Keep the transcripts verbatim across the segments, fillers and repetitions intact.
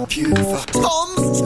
Beautiful. Tom's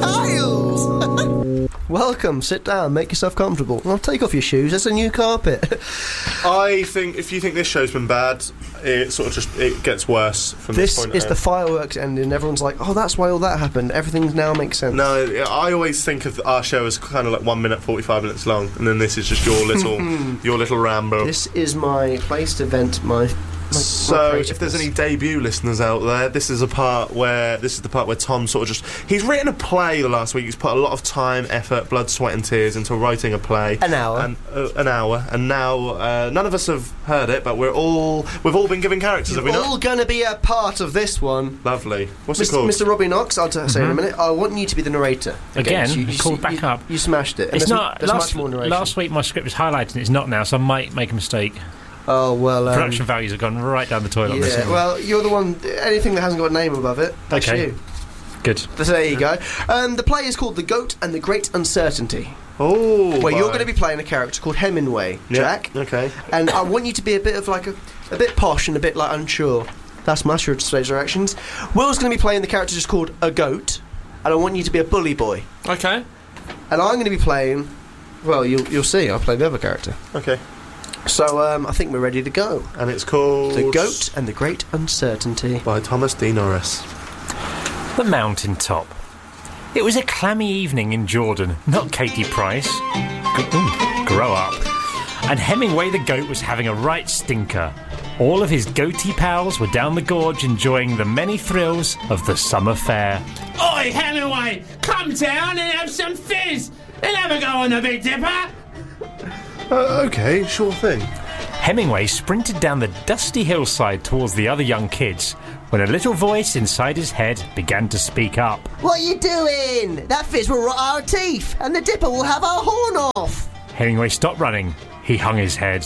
Tales! Welcome, sit down, make yourself comfortable. Well, take off your shoes, there's a new carpet. I think if you think this show's been bad, it sort of just it gets worse from this, This point is on. the fireworks ending, everyone's like, oh, that's why all that happened. Everything now makes sense. No, I always think of our show as kind of like one minute forty-five minutes long, and then this is just your little your little ramble. This is my place to vent my... my So, my if there's any debut listeners out there, this is a part where this is the part where Tom sort of just he's written a play the last week. He's put a lot of time, effort, blood, sweat, and tears into writing a play. An hour. and uh, an hour, and now uh, none of us have heard it, but we're all we've all been given characters. You're have we all not? going to be a part of this one. Lovely. What's Mister it called? Mister Robbie Knox, I'll t- say in a minute. I want you to be the narrator. Again? so you, you, Called you- back you, up. You smashed it. And It's there's, not. There's Last, much more narration. last week my script was highlighted and it's not now, so I might make a mistake. Oh, well... Um, Production values have gone right down the toilet on this yeah, one. well, you're the one... Anything that hasn't got a name above it, that's Okay. you. Good. So there you go. Um, the play is called The Goat and the Great Uncertainty, Oh, where you're right. going to be playing a character called Hemingway, Yeah, Jack. Okay. And I want you to be a bit of like a, a bit posh and a bit like unsure. That's my stage directions. Will's going to be playing the character just called a goat, and I want you to be a bully boy. Okay. And I'm going to be playing. Well, you'll you'll see. I'll play the other character. Okay. So um, I think we're ready to go. And it's called The Goat and the Great Uncertainty. by Thomas D. Norris. The mountain top. It was a clammy evening in Jordan, not Katie Price. G- ooh, grow up. And Hemingway the goat was having a right stinker. All of his goatee pals were down the gorge enjoying the many thrills of the summer fair. Oi, Hemingway, come down and have some fizz and have a go on the Big Dipper. Uh, okay, sure thing. Hemingway sprinted down the dusty hillside towards the other young kids when a little voice inside his head began to speak up. What are you doing? That fizz will rot our teeth, and the dipper will have our horn off. Hemingway stopped running. He hung his head.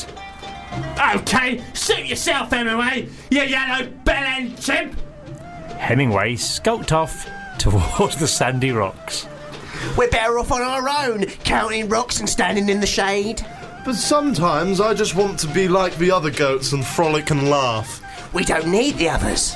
Okay, suit yourself, Hemingway, you yellow bell-end chimp. Hemingway skulked off towards the sandy rocks. We're better off on our own, counting rocks and standing in the shade. But sometimes I just want to be like the other goats and frolic and laugh. We don't need the others.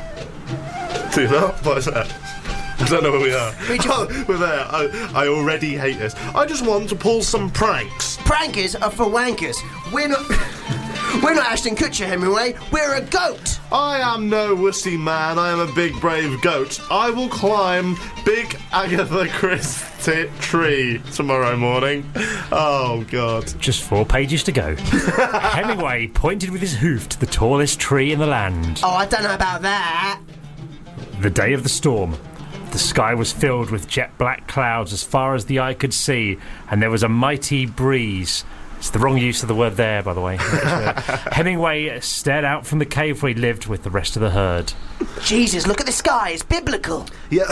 Do you know? What is that? I don't know where we are. We just- Oh, we're there. I, I already hate this. I just want to pull some pranks. Prankers are for wankers. We're not... We're not Ashton Kutcher, Hemingway. We're a goat. I am no wussy man. I am a big brave goat. I will climb Big Agatha Christie tree tomorrow morning. Oh, God. Just four pages to go. Hemingway pointed with his hoof to the tallest tree in the land. Oh, I don't know about that. The day of the storm. The sky was filled with jet black clouds as far as the eye could see, and there was a mighty breeze. It's the wrong use of the word there, by the way. Hemingway stared out from the cave where he lived with the rest of the herd. Jesus, look at the sky. It's biblical. Yeah.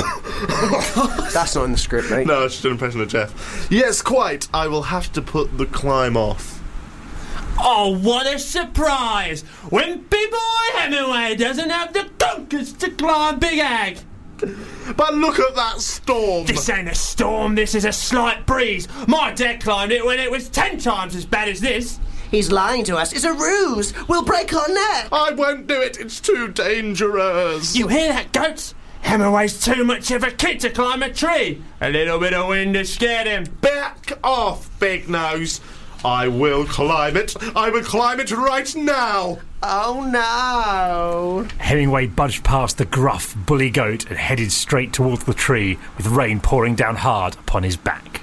That's not in the script, mate. No, it's just an impression of Jeff. Yes, quite. I will have to put the climb off. Oh, what a surprise! Wimpy boy Hemingway doesn't have the gunkers to climb Big Ag. But look at that storm. This ain't a storm, this is a slight breeze. My dad climbed it when it was ten times as bad as this. He's lying to us. It's a ruse. We'll break our neck. I won't do it. It's too dangerous. You hear that, goats? Hemingway's too much of a kid to climb a tree. A little bit of wind has scared him. Back off, Big Nose. I will climb it. I will climb it right now. Oh, no. Hemingway budged past the gruff bully goat and headed straight towards the tree with rain pouring down hard upon his back.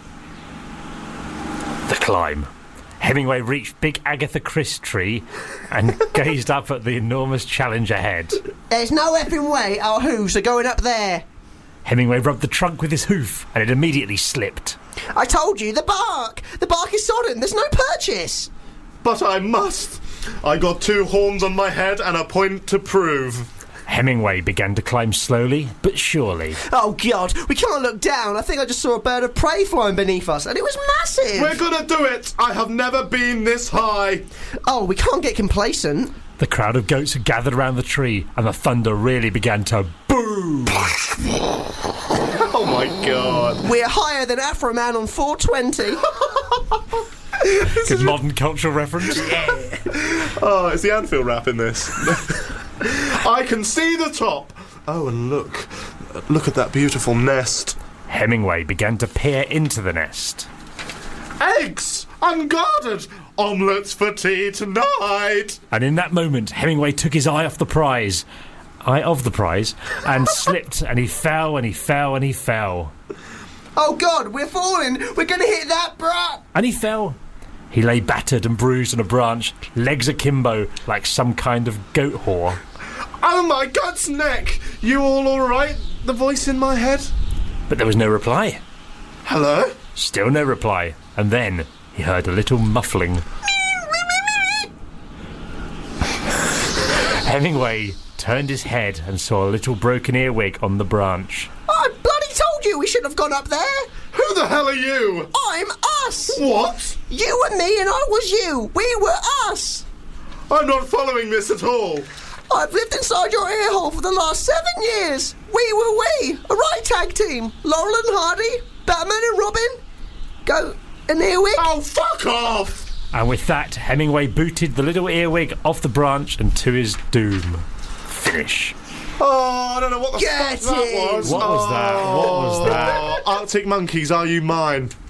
The climb. Hemingway reached Big Agatha Christie tree and gazed up at the enormous challenge ahead. There's no effing way our hooves are going up there. Hemingway rubbed the trunk with his hoof and it immediately slipped. I told you, the bark. The bark is sodden. There's no purchase. But I must. I got two horns on my head and a point to prove. Hemingway began to climb slowly but surely. Oh, God, we can't look down. I think I just saw a bird of prey flying beneath us, and it was massive. We're gonna do it. I have never been this high. Oh, we can't get complacent. The crowd of goats had gathered around the tree and the thunder really began to boom. Oh, my God. We're higher than Afro Man on four twenty. Good modern cultural reference. Oh, it's the Anfield rap in this. I can see the top. Oh, and look. look at that beautiful nest. Hemingway began to peer into the nest. Eggs! Unguarded! Omelettes for tea tonight! And in that moment, Hemingway took his eye off the prize. Eye of the prize. And slipped, and he fell, and he fell, and he fell. Oh, God, we're falling. We're going to hit that brat. And he fell. He lay battered and bruised on a branch, legs akimbo, like some kind of goat whore. Oh, my God's neck! You all alright? The voice in my head? But there was no reply. Hello? Still no reply. And then he heard a little muffling. Hemingway turned his head and saw a little broken earwig on the branch. I bloody told you we shouldn't have gone up there. Who the hell are you? I'm us. What? You and me and I was you. We were us. I'm not following this at all. I've lived inside your ear hole for the last seven years. We were we. A right tag team. Laurel and Hardy, Batman and Robin. Goat and Earwig. Oh, fuck off! And with that, Hemingway booted the little earwig off the branch and to his doom. Finish. Oh, I don't know what the Get fuck that in. was. What was that? What was that? Oh, Arctic Monkeys, Are You Mine?